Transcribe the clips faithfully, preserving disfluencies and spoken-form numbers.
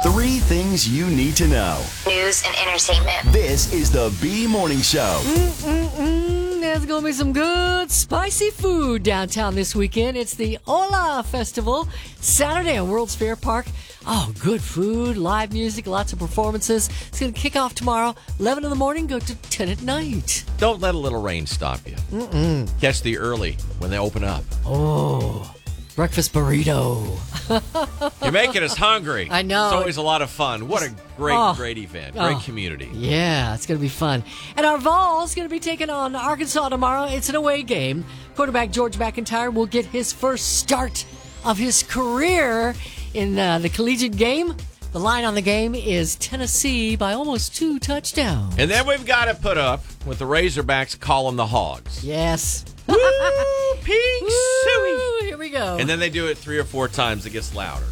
Three things you need to know. News and entertainment. This is the B Morning Show. Mm-mm-mm. There's going to be some good spicy food downtown this weekend. It's the Hola Festival, Saturday at World's Fair Park. Oh, good food, live music, lots of performances. It's going to kick off tomorrow, eleven in the morning, go to ten at night. Don't let a little rain stop you. Mm-mm. Catch the early when they open up. Oh, breakfast burrito. You're making us hungry. I know. It's always a lot of fun. What a great, Oh. great event. Great Oh. community. Yeah, it's going to be fun. And our Vols going to be taking on Arkansas tomorrow. It's an away game. Quarterback George McIntyre will get his first start of his career in uh, the collegiate game. The line on the game is Tennessee by almost two touchdowns. And then we've got to put up with the Razorbacks calling the Hogs. Yes. Woo! Pink Suey! Here we go. And then they do it three or four times. It gets louder.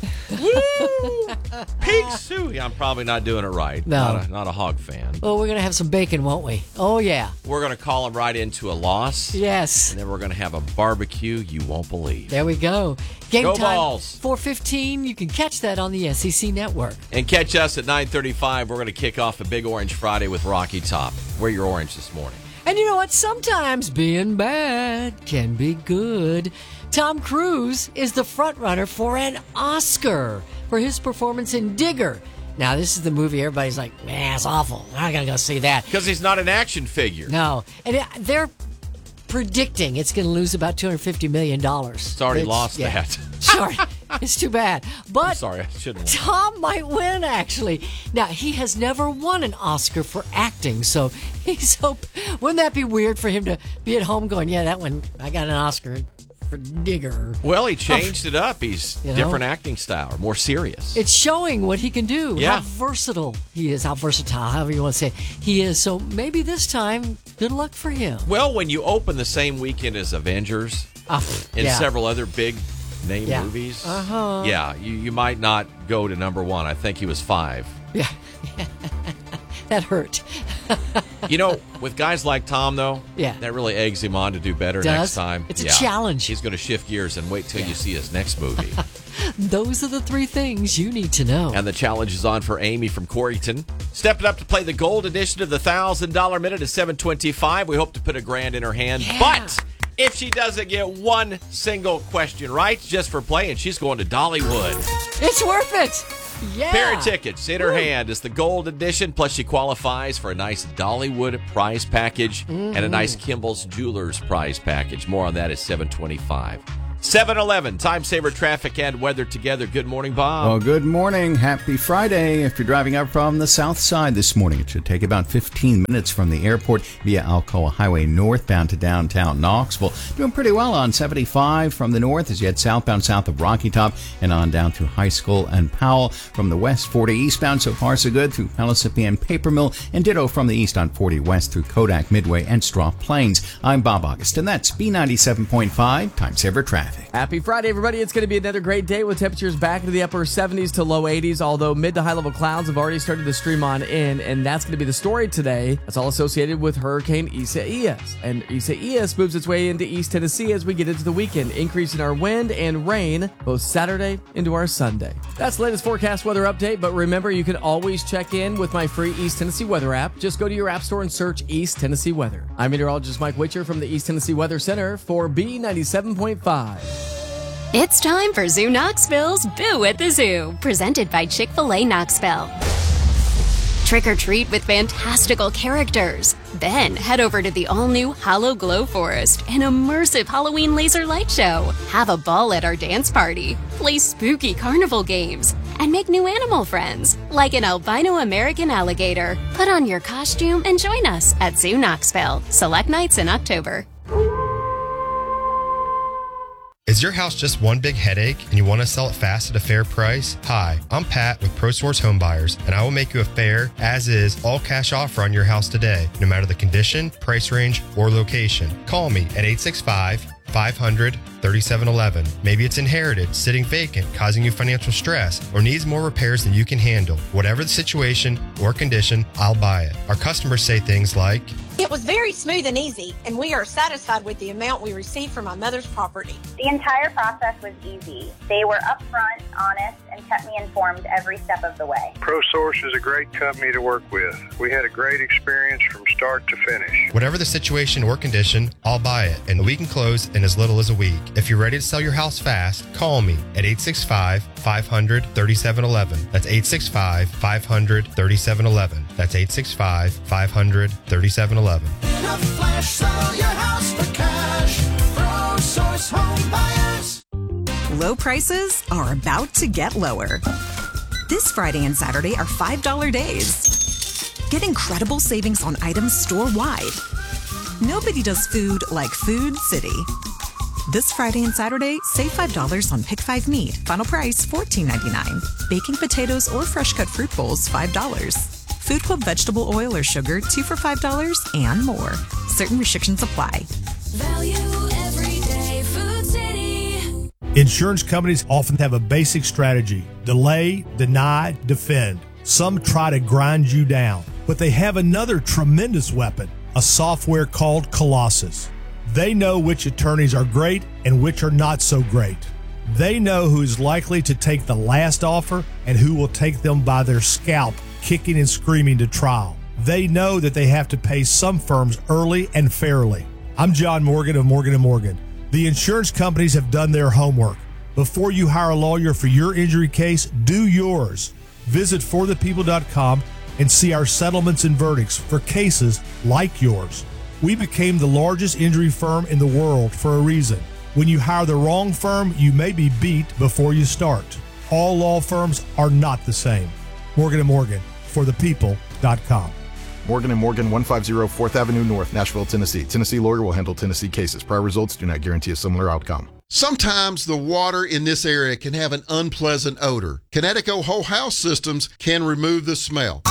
Woo! Pink Suey! I'm probably not doing it right. No. Not a, not a hog fan. Well, we're going to have some bacon, won't we? Oh, yeah. We're going to call them right into a loss. Yes. And then we're going to have a barbecue you won't believe. There we go. Game Go time, Vols. four fifteen. You can catch that on the S E C Network. And catch us at nine thirty-five. We're going to kick off a Big Orange Friday with Rocky Top. Wear your orange this morning. And you know what? Sometimes being bad can be good. Tom Cruise is the frontrunner for an Oscar for his performance in Digger. Now, this is the movie everybody's like, man, it's awful. I'm not going to go see that. Because he's not an action figure. No. And it, they're predicting it's going to lose about two hundred fifty million dollars. It's already lost yeah. that. Sorry. It's too bad. But I'm sorry, I shouldn't. Tom might win, actually. Now, he has never won an Oscar for acting, so he's hope. Wouldn't that be weird for him to be at home going, yeah, that one, I got an Oscar for Digger. Well, he changed it up. He's You know? different acting style, more serious. It's showing what he can do, Yeah. how versatile he is, how versatile, however you want to say it, he is. So maybe this time, good luck for him. Well, when you open the same weekend as Avengers Uh, and yeah. several other big name Yeah. movies, Uh-huh. yeah, you, you might not go to number one. I think he was five. Yeah. That hurt. You know, with guys like Tom, though, Yeah. that really eggs him on to do better Does. next time. It's a Yeah. challenge. He's going to shift gears and wait till Yeah. you see his next movie. Those are the three things you need to know. And the challenge is on for Amy from Coreyton. Stepping up to play the gold edition of the one thousand dollars minute at seven twenty-five. We hope to put a grand in her hand. Yeah. But if she doesn't get one single question right, just for playing, she's going to Dollywood. It's worth it. Yeah. Pair of tickets in her hand is the gold edition, plus she qualifies for a nice Dollywood prize package and a nice Kimball's Jewelers prize package. More on that at seven twenty-five. seven eleven, time saver traffic and weather together. Good morning, Bob. Well, good morning. Happy Friday. If you're driving up from the south side this morning, it should take about fifteen minutes from the airport via Alcoa Highway northbound to downtown Knoxville. Doing pretty well on seventy-five from the north as you head southbound south of Rocky Top and on down through High School and Powell. From the west, forty eastbound, so far so good through Pellissippi and Paper Mill, and ditto from the east on forty west through Kodak, Midway, and Straw Plains. I'm Bob August, and that's B ninety-seven point five, time saver traffic. Happy Friday, everybody. It's going to be another great day with temperatures back into the upper seventies to low eighties, although mid to high level clouds have already started to stream on in, and that's going to be the story today. That's all associated with Hurricane Isaias. And Isaias moves its way into East Tennessee as we get into the weekend, increasing our wind and rain both Saturday into our Sunday. That's the latest forecast weather update, but remember, you can always check in with my free East Tennessee weather app. Just go to your app store and search East Tennessee Weather. I'm meteorologist Mike Witcher from the East Tennessee Weather Center for B ninety-seven point five. It's time for Zoo Knoxville's Boo at the Zoo, presented by Chick-fil-A Knoxville. Trick or treat with fantastical characters. Then head over to the all-new Hollow Glow Forest, an immersive Halloween laser light show. Have a ball at our dance party, play spooky carnival games, and make new animal friends, like an albino American alligator. Put on your costume and join us at Zoo Knoxville. Select nights in October. Is your house just one big headache and you want to sell it fast at a fair price? Hi, I'm Pat with ProSource Home Buyers, and I will make you a fair, as-is, all-cash offer on your house today, no matter the condition, price range, or location. Call me at eight six five, five hundred, thirty-seven eleven. Maybe it's inherited, sitting vacant, causing you financial stress, or needs more repairs than you can handle. Whatever the situation or condition, I'll buy it. Our customers say things like, "It was very smooth and easy, and we are satisfied with the amount we received from my mother's property." The entire process was easy. They were upfront, honest, and and kept me informed every step of the way. ProSource is a great company to work with. We had a great experience from start to finish. Whatever the situation or condition, I'll buy it, and we can close in as little as a week. If you're ready to sell your house fast, call me at eight six five, five hundred, thirty-seven eleven. That's eight six five, five hundred, thirty-seven eleven. That's eight six five, five hundred, thirty-seven eleven. In a flash, sell your house for cash. ProSource Home Buyers. Low prices are about to get lower. This Friday and Saturday are five dollar days. Get incredible savings on items store-wide. Nobody does food like Food City. This Friday and Saturday, save five dollars on Pick five meat. Final price fourteen ninety-nine. Baking potatoes or fresh-cut fruit bowls, five dollars. Food Club vegetable oil or sugar, two for five dollars, and more. Certain restrictions apply. Value every day, Food City. Insurance companies often have a basic strategy: delay, deny, defend. Some try to grind you down, but they have another tremendous weapon, a software called Colossus. They know which attorneys are great and which are not so great. They know who is likely to take the last offer and who will take them by their scalp, kicking and screaming to trial. They know that they have to pay some firms early and fairly. I'm John Morgan of Morgan and Morgan. The insurance companies have done their homework. Before you hire a lawyer for your injury case, do yours. Visit for the people dot com and see our settlements and verdicts for cases like yours. We became the largest injury firm in the world for a reason. When you hire the wrong firm, you may be beat before you start. All law firms are not the same. Morgan and Morgan, for the people dot com. Morgan and Morgan, one fifty fourth Avenue North, Nashville, Tennessee. Tennessee lawyer will handle Tennessee cases. Prior results do not guarantee a similar outcome. Sometimes the water in this area can have an unpleasant odor. Connecticut Whole House Systems can remove the smell.